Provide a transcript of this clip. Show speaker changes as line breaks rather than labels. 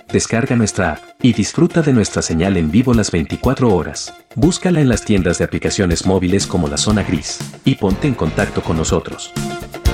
Descarga nuestra app y disfruta de nuestra señal en vivo las 24 horas. Búscala en las tiendas de aplicaciones móviles como La Zona Gris y ponte en contacto con nosotros.